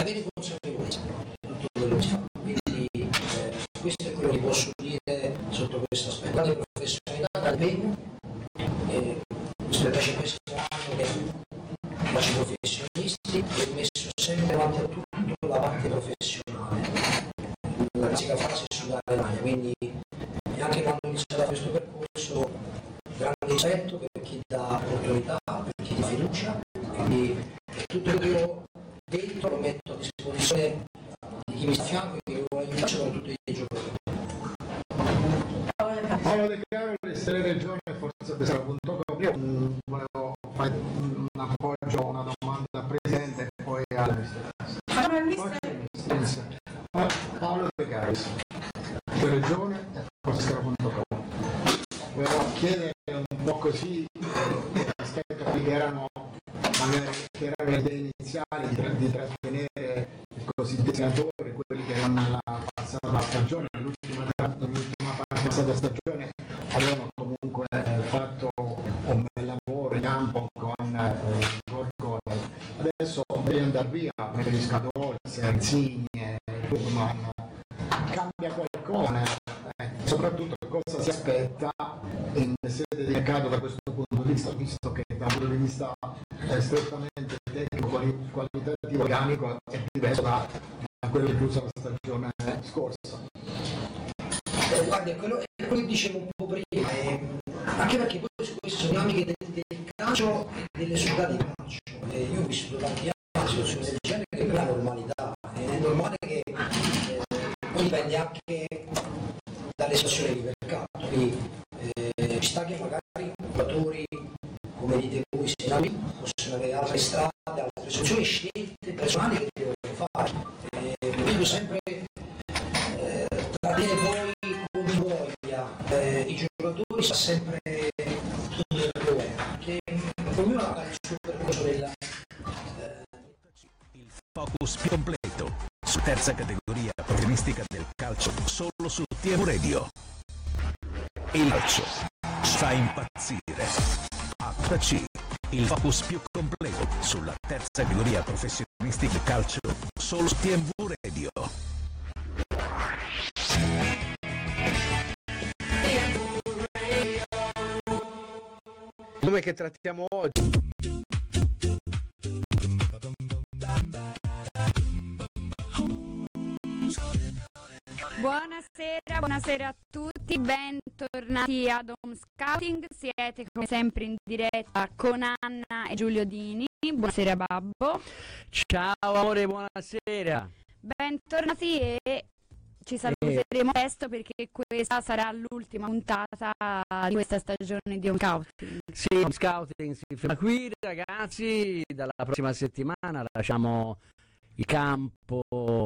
avere consapevolezza di tutto quello che si fa. Quindi questo è quello che posso dire sotto questo aspetto. La professionalità dall'impegno, questo è da 5 anni che faccio professionisti e ho messo sempre davanti a tutto la parte professionale, la classica frase sudare l'ania, quindi anche quando ho iniziato questo percorso grande rispetto per chi dà opportunità, per chi dà fiducia, quindi tutto quello che io dentro lo metto a disposizione di chi mi sta a fianco e che io voglio aiutare con tutti i giocatori. Paolo De Carolis, Teleregione, forse questo era punto proprio, volevo fare un appoggio, una domanda al Presidente e poi alla Mister. Paolo De Carolis, Teleregione, forse era punto proprio. Volevo chiedere un po' così rispetto a quelli che erano le idee iniziali di trattenere i cosiddetti senatori, quelli che erano nella passata stagione, l'ultima parte della stagione avevano comunque fatto un bel lavoro in campo con Gorgone. Adesso devi andare via, preferisco Dolce, Insigne, Turman, cambia qualcosa, soprattutto cosa si aspetta in sede di mercato da questo punto di vista, visto che dal punto di vista strettamente tecnico qualitativo organico è diverso da quello che usa la stagione scorsa. Guarda, quello che dicevo un po' prima, anche perché poi su queste sono dinamiche del calcio e delle società di calcio. Io ho vissuto tanti anni situazioni del genere che per la normalità, è normale che poi dipende anche dalle situazioni di mercato, quindi ci sta che magari giocatori, come dite voi, senatori possono avere altre strade, altre soluzioni, scelte personali che devono fare. Vedo sempre trattenere voi come voglia, i giocatori sa sempre dove è, che ognuno ha il suo percorso della... Il focus più completo su terza categoria professionistica del calcio solo su TV Radio. Il calcio fa impazzire. HC, il focus più completo sulla terza categoria professionistica del calcio solo su TV Radio. Il nome che trattiamo oggi. Buonasera a tutti, bentornati ad Home Scouting, siete come sempre in diretta con Anna e Giulio Dini. Buonasera Babbo. Ciao amore, buonasera. Bentornati e ci saluteremo presto perché questa sarà l'ultima puntata di questa stagione di Home Scouting. Sì, Home Scouting si ferma qui ragazzi, dalla prossima settimana lasciamo il campo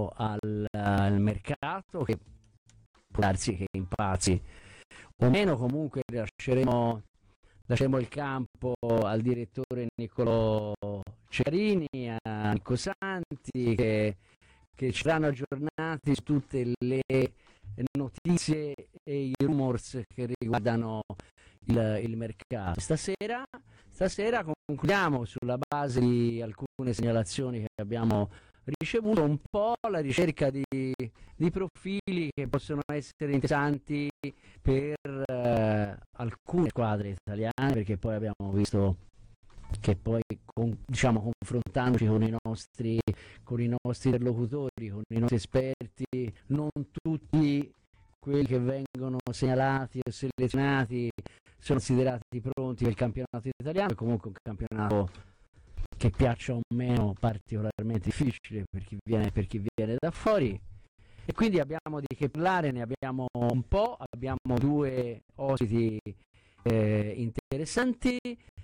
al mercato, che può darsi che impazzi o meno, comunque lasceremo il campo al direttore Niccolò Cerini, a Nico Santi, che ci saranno aggiornati su tutte le notizie e i rumors che riguardano il mercato. Stasera concludiamo sulla base di alcune segnalazioni che abbiamo ricevuto un po' la ricerca di profili che possono essere interessanti per alcune squadre italiane, perché poi abbiamo visto che poi confrontandoci con i nostri interlocutori, con i nostri esperti, non tutti quelli che vengono segnalati o selezionati sono considerati pronti per il campionato italiano, è comunque un campionato che piaccia o meno particolarmente difficile per chi viene da fuori, e quindi abbiamo di che parlare, ne abbiamo un po', abbiamo due ospiti interessanti,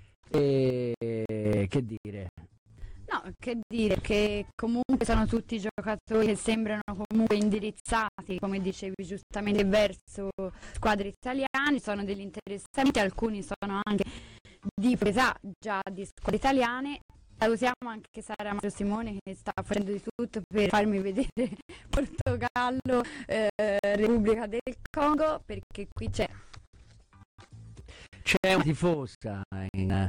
e che dire? No, che dire, che comunque sono tutti giocatori che sembrano comunque indirizzati, come dicevi giustamente, verso squadre italiane, sono degli interessamenti, alcuni sono anche di proprietà già di squadre italiane. Salutiamo anche Sara Maggio Simone che sta facendo di tutto per farmi vedere Portogallo, Repubblica del Congo, perché qui c'è una tifosa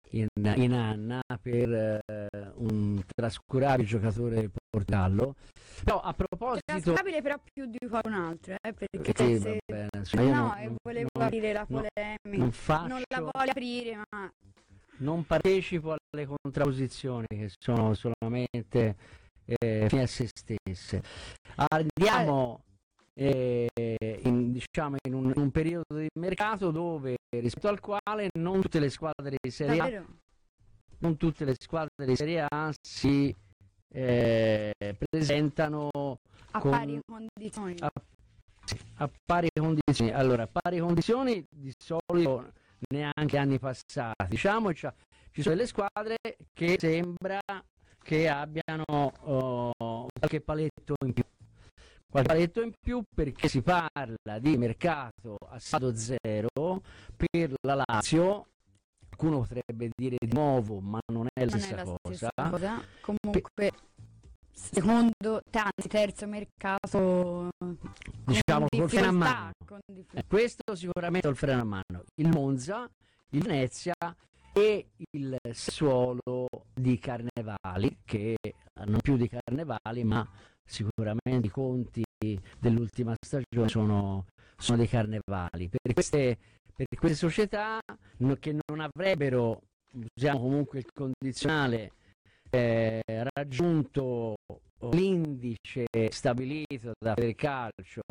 in Anna per un trascurabile giocatore del Portogallo. Però a proposito, trascurabile però più di qualcun altro, perché sì, se... va bene, insomma, io no, volevo aprire la polemica, non la voglio aprire, ma non partecipo alle contrapposizioni che sono solamente fine a se stesse. Andiamo diciamo in un periodo di mercato dove, rispetto al quale non tutte le squadre di Serie A, non tutte le squadre di Serie A si presentano a pari condizioni. A pari condizioni. Allora, a pari condizioni di solito neanche anni passati, diciamo, ci sono delle squadre che sembra che abbiano qualche paletto in più. Qualche paletto in più, perché si parla di mercato a saldo zero per la Lazio. Qualcuno potrebbe dire di nuovo, ma non è la stessa cosa. Comunque, secondo, anzi terzo mercato, diciamo col freno a mano. Questo sicuramente col freno a mano. Il Monza, il Venezia e il Sassuolo di Carnevali, che non più di Carnevali, ma sicuramente i conti dell'ultima stagione sono dei Carnevali. Per queste società che non avrebbero, usiamo comunque il condizionale, raggiunto l'indice stabilito da Federcalcio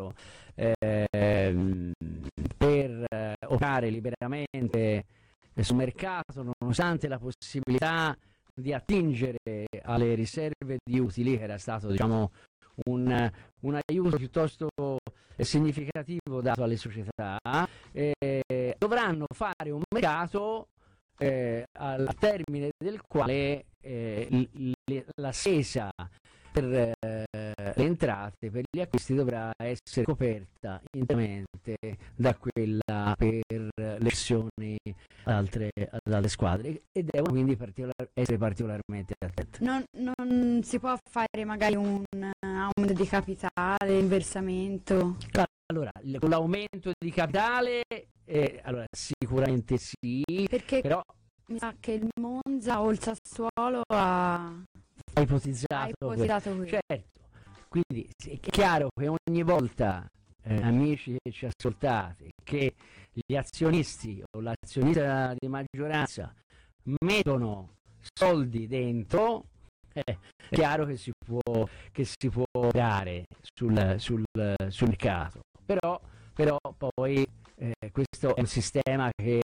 per operare liberamente sul mercato, nonostante la possibilità di attingere alle riserve di utili, che era stato, diciamo, un aiuto piuttosto significativo dato alle società, dovranno fare un mercato al termine del quale la spesa per le entrate, per gli acquisti, dovrà essere coperta interamente da quella per le cessioni ad altre squadre, e devono quindi essere particolarmente attenti. Non si può fare magari un aumento di capitale, inversamento? Allora, con l'aumento di capitale allora, sicuramente sì, perché però mi sa che il Monza o il Sassuolo ha ipotizzato questo. Certo, quindi è chiaro che ogni volta, amici che ci ascoltate, che gli azionisti o l'azionista di maggioranza mettono soldi dentro, è chiaro che si può operare sul mercato, però poi questo è un sistema che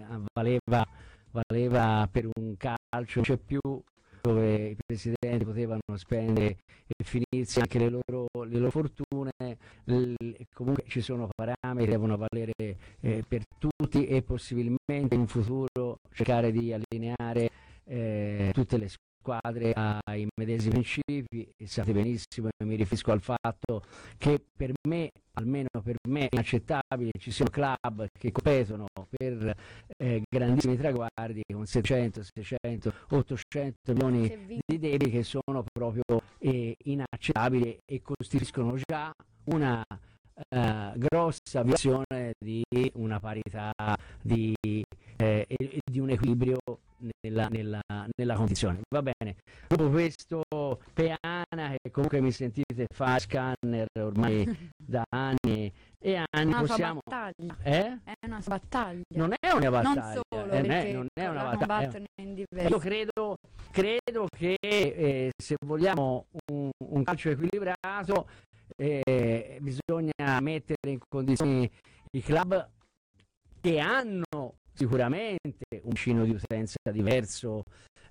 valeva per un calcio, non c'è più, dove i presidenti potevano spendere e finirsi anche le loro fortune. Comunque ci sono parametri che devono valere per tutti, e possibilmente in futuro cercare di allineare tutte le squadre ai medesimi principi. E sapete benissimo, mi riferisco al fatto che per me, almeno per me, è inaccettabile che ci siano club che competono per grandissimi traguardi con 700, 600, 800 milioni di debiti, che sono proprio inaccettabili e costituiscono già una grossa violazione di una parità, di un equilibrio nella condizione. Va bene, dopo questo peana, che comunque mi sentite fare scanner ormai da anni e anni, possiamo... È una battaglia. Non è una battaglia. Non solo, perché non è una battaglia. In diversi. Io credo che se vogliamo un calcio equilibrato, bisogna mettere in condizioni i club che hanno sicuramente un bacino di utenza diverso,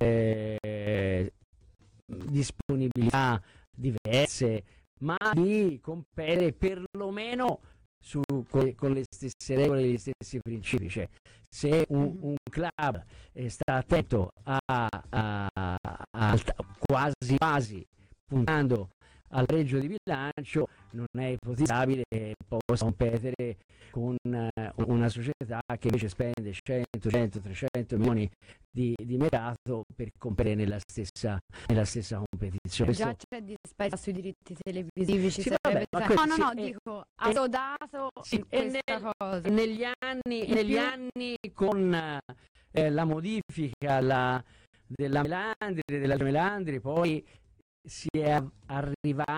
disponibilità diverse, ma di competere perlomeno con le stesse regole e gli stessi principi. Cioè, se un club sta attento a quasi puntando al pareggio di bilancio, non è ipotizzabile che possa competere con una società che invece spende 100, 300 milioni di mercato per competere nella stessa competizione. Già c'è disparità sui diritti televisivi, ci sì, sarebbe... vabbè, dico, assodato sì, questa cosa. Negli anni con la modifica della Melandri, poi si è arrivati